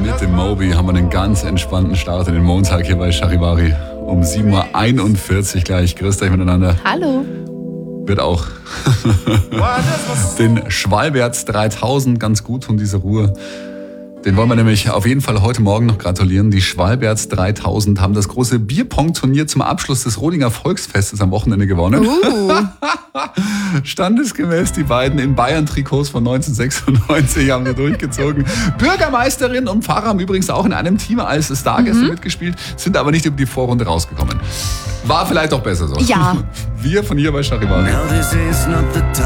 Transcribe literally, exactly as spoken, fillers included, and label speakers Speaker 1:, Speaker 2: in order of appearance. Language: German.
Speaker 1: mit dem Moby haben wir einen ganz entspannten Start in den Montag hier bei Charivari. Um sieben Uhr einundvierzig gleich. Grüßt euch miteinander.
Speaker 2: Hallo.
Speaker 1: Wird auch den Schwalberts dreitausend ganz gut tun, diese Ruhe. Den wollen wir nämlich auf jeden Fall heute Morgen noch gratulieren. Die Schwalberts dreitausend haben das große Bierpong-Turnier zum Abschluss des Rodinger Volksfestes am Wochenende gewonnen.
Speaker 2: Uh.
Speaker 1: Standesgemäß die beiden in Bayern-Trikots von neunzehnhundertsechsundneunzig haben wir durchgezogen. Bürgermeisterin und Pfarrer haben übrigens auch in einem Team als Stargäste mhm. mitgespielt, sind aber nicht über die Vorrunde rausgekommen. War vielleicht auch besser so.
Speaker 2: Ja.
Speaker 1: Wir von hier bei Charivari.